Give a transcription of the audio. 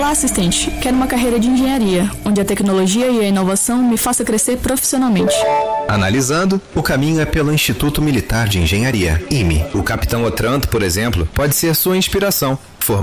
Olá, assistente. Quero uma carreira de engenharia, onde a tecnologia e a inovação me façam crescer profissionalmente. Analisando, o caminho é pelo Instituto Militar de Engenharia, IME. O capitão Otranto, por exemplo, pode ser sua inspiração.